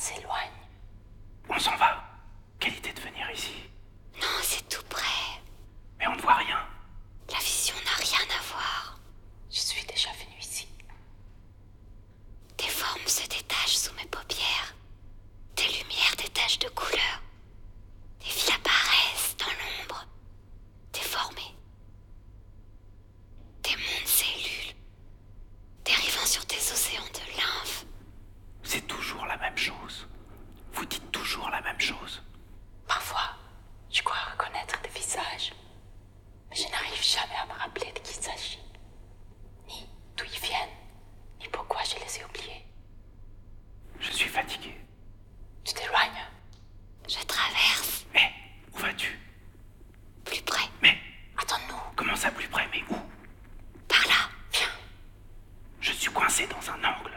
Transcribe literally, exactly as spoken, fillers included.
s'éloigne. On s'en va. Quelle idée de venir ici. Non, c'est tout près. Mais on ne voit rien. La vision n'a rien à voir. Je suis déjà venue ici. Des formes se détachent sous mes paupières. Des lumières, des taches de couleur. Des fils apparaissent dans l'ombre. Déformés. Des mondes cellules. Dérivant sur des océans de lymphe. C'est toujours la même chose. Vous dites toujours la même chose. Parfois, je crois reconnaître des visages. Mais je n'arrive jamais à me rappeler de qui il s'agit. Ni d'où ils viennent, ni pourquoi je les ai oubliés. Je suis fatigué. Tu t'éloignes. Je traverse. Mais où vas-tu? Plus près. Mais Attends-nous. comment ça plus près? Mais où? Par là. Viens. Je suis coincé dans un angle.